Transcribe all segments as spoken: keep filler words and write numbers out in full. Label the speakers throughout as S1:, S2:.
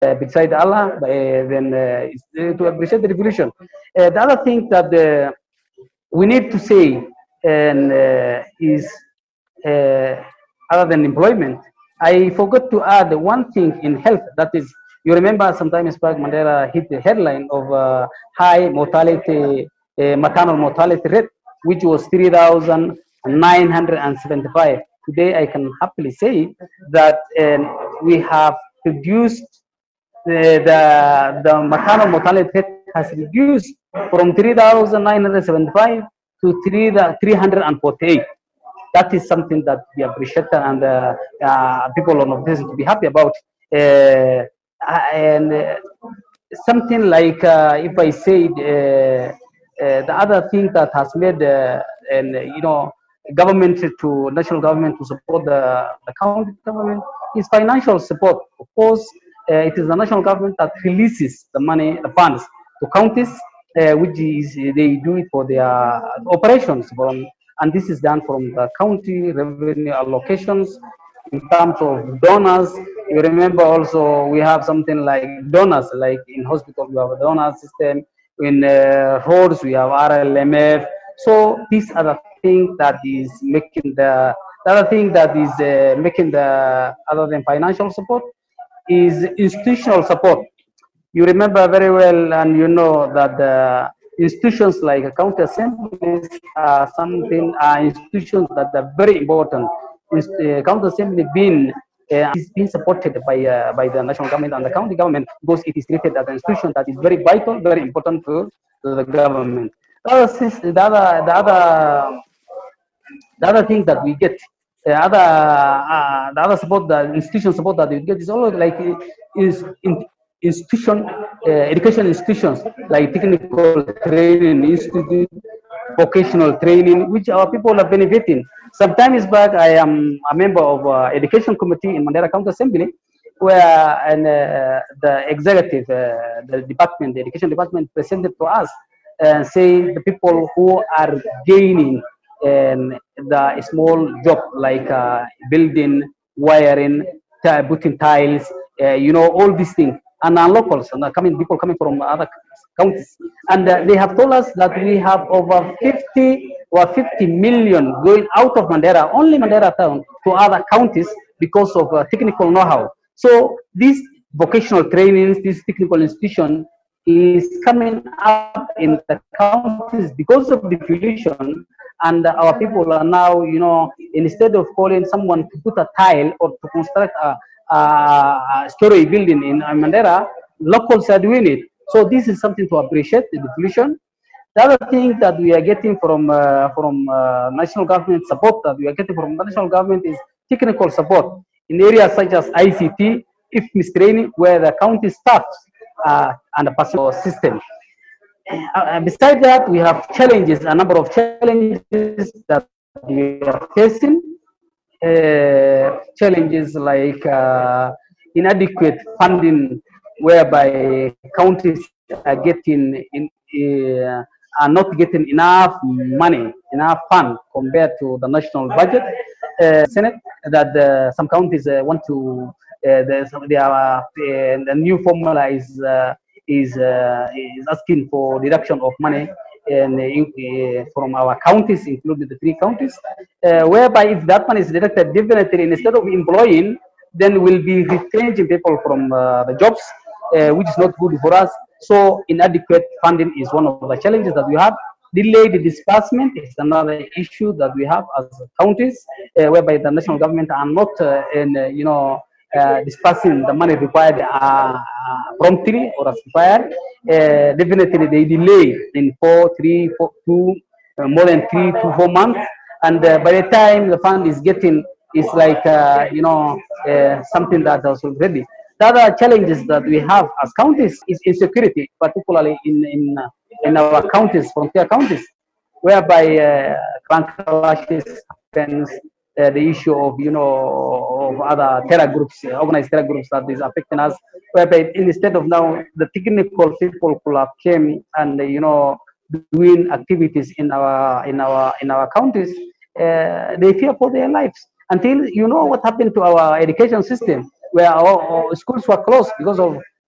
S1: uh, beside Allah, uh, then uh, it's, uh, to appreciate the revolution. Uh, the other thing that the, we need to say and uh, is uh, other than employment. I forgot to add one thing in health. That is, you remember sometimes back Mandela hit the headline of uh, high mortality, uh, maternal mortality rate, which was three thousand nine hundred seventy-five. Today, I can happily say that um, we have reduced the, the, the maternal mortality rate has reduced from three thousand nine hundred seventy-five to three, three hundred forty-eight. That is something that we appreciate and uh, uh, people on this to be happy about. Uh, and uh, something like, uh, if I say, uh, uh, the other thing that has made, uh, and you know, government to national government to support the, the county government is financial support. Of course, uh, it is the national government that releases the money, the funds to counties, uh, which is they do it for their operations from, and this is done from the county revenue allocations. In terms of donors, you remember also we have something like donors, like in hospitals we have a donor system, in uh, roads we have R L M F. So these are the things that is making the, the other thing that is uh, making the, other than financial support, is institutional support. You remember very well, and you know that the institutions like county assemblies are something, are institutions that are very important. Is, uh, county assembly being uh, is being supported by uh, by the national government and the county government, because it is treated as an institution that is very vital, very important to, to the government. The other, the other, the other, the other thing that we get, the other, uh, the other support, the institution support that we get is always like is in institution, uh, education institutions like technical training institute, vocational training, which our people are benefiting. Sometimes back, I am a member of uh, education committee in Mandera County Assembly, where and uh, the executive, uh, the department, the education department presented to us and say the people who are gaining and the small job like uh, building, wiring, putting tiles, uh, you know, all these things, and uh, locals and uh, coming people coming from other counties, and uh, they have told us that we have over fifty or fifty million going out of Mandera, only Mandera town, to other counties because of uh, technical know-how. So these vocational trainings, this technical institution is coming up in the counties because of devolution, and uh, our people are now, you know, instead of calling someone to put a tile or to construct a, a, a story building in Mandera, locals are doing it. So this is something to appreciate, the devolution. The other thing that we are getting from uh, from uh, national government support that we are getting from the national government is technical support in areas such as I C T, I F M I S training, where the county staff uh, and the personal system. Uh, besides that, we have challenges, a number of challenges that we are facing. Uh, challenges like uh, inadequate funding, whereby counties are getting in, uh, are not getting enough money, enough fund compared to the national budget. Uh, Senate, that uh, some counties uh, want to, uh, they are, uh, the new formula is uh, is uh, is asking for deduction of money and uh, from our counties, including the three counties, uh, whereby if that money is deducted, definitely instead of employing, then we'll be retrenching people from uh, the jobs, uh, which is not good for us. So inadequate funding is one of the challenges that we have. Delayed disbursement is another issue that we have as counties, uh, whereby the national government are not, uh, in, uh, you know, uh, disbursing the money required uh, promptly or as required. Uh, definitely, they delay in four, three, four, two, uh, more than three to four months, and uh, by the time the fund is getting, it's like uh, you know uh, something that was already. The other challenges that we have as counties is insecurity, particularly in in uh, in our counties, frontier counties, whereby uh, clan clashes happens, uh, the issue of, you know, of other terror groups, uh, organized terror groups that is affecting us, whereby instead of now the technical people could have came and, uh, you know, doing activities in our in our in our counties, uh, they fear for their lives until, you know, what happened to our education system, where our, our schools were closed because of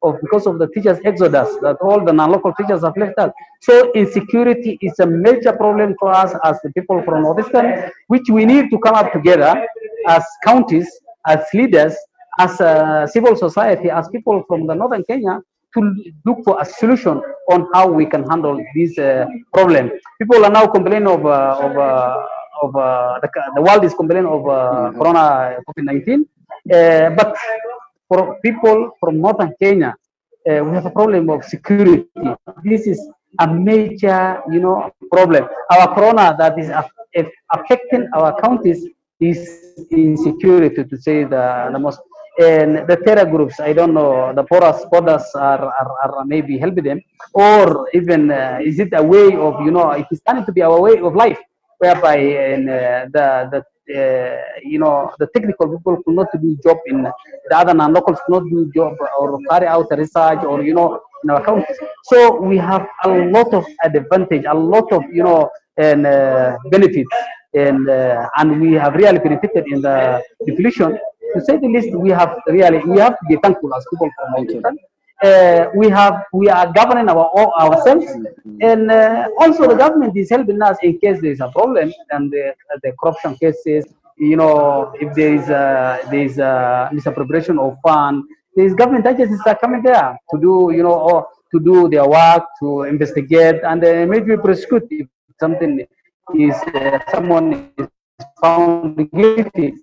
S1: of because of the teachers exodus that all the non-local teachers have left us. So insecurity is a major problem for us as the people from Northeastern, which we need to come up together as counties, as leaders, as a civil society, as people from the northern Kenya, to look for a solution on how we can handle this uh, problem. People are now complaining of uh, of uh, of uh, the, the world is complaining of uh, mm-hmm. Corona COVID nineteen, uh, but for people from northern Kenya, uh, we have a problem of security. This is a major, you know, problem. Our Corona that is affecting our counties is insecurity, to say the, the most. And the terror groups, I don't know, the porous borders are, are, are maybe helping them, or even uh, is it a way of, you know, it is starting to be our way of life, whereby in, uh, the, the uh, you know, the technical people could not do job in the other non-locals could not do job or carry out research or, you know, in our counties. So we have a lot of advantage, a lot of, you know, and uh, benefits, and uh, and we have really benefited in the devolution. To say the least, we have really we have to be thankful as people from Northeastern. Uh, we have we are governing our ourselves, and uh, also the government is helping us in case there is a problem and the, the corruption cases. You know, if there is a, there is a misappropriation of fund, there is government agencies are coming there to do, you know, or to do their work, to investigate and uh, maybe prosecute if something is uh, someone is found guilty.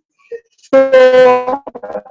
S1: So,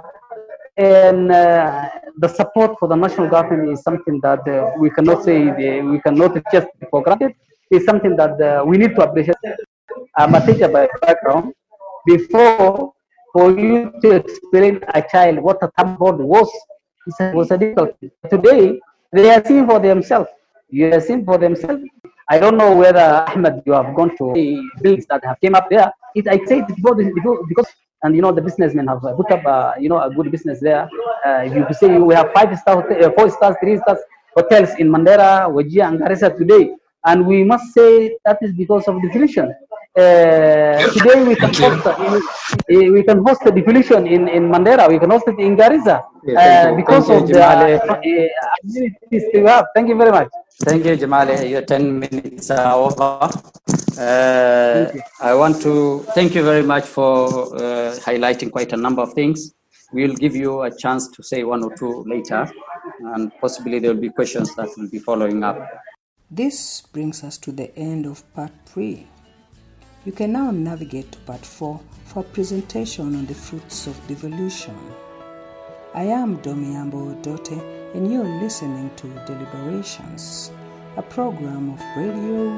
S1: and uh, the support for the national government is something that uh, we cannot say, the, we cannot just take for granted. It's something that uh, we need to appreciate. I'm a teacher by background. Before, for you to explain a child what a thumb board was, it was a difficulty. Today, they are seeing for themselves. You are seeing for themselves. I don't know whether, Ahmed, you have gone to the buildings that have came up there. It, I say before, before because and you know the businessmen have put up uh, you know a good business there. Uh, if you could say we have five star, uh, four stars, three stars hotels in Mandera, Wajir, and Garissa today, and we must say that is because of devolution. Uh, today we can host uh, we can host a devolution in in Mandera. We can host it in Garissa uh, because Thank of you, the uh, amenities we have. Thank you very much.
S2: Thank you, Jamali. Your ten minutes are over. Uh, I want to thank you very much for uh, highlighting quite a number of things. We'll give you a chance to say one or two later, and possibly there will be questions that will be following up.
S3: This brings us to the end of part three. You can now navigate to part four for a presentation on the fruits of devolution. I am Domiambo Odote, and you're listening to Deliberations, a program of Radio